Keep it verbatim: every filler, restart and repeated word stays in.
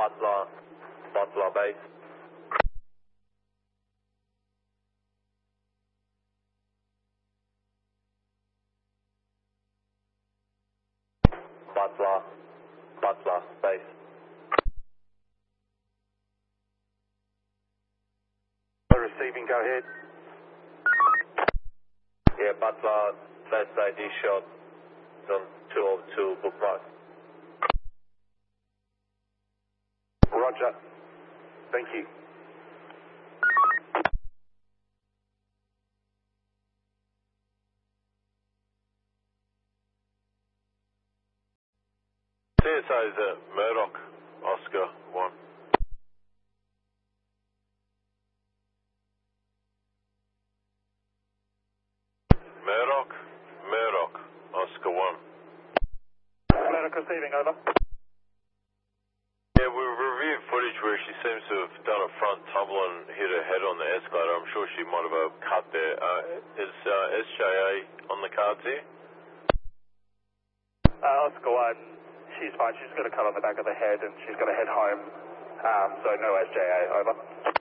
Butler, Butler base. Butler, Butler base. Receiving, go ahead. Yeah, Butler, first I D shot on two oh two bookmark. Roger. Thank you. C S A is at Murdoch, Oscar one. Murdoch, Murdoch, Oscar one. Murdoch receiving, over. Yeah, we reviewed footage where she seems to have done a front tumble and hit her head on the escalator. I'm sure she might have a cut there. Uh, is uh, S J A on the cards here? Uh, Oscar one, she's fine. She's got a cut on the back of the head and she's got to head home. Um, so no S J A, over.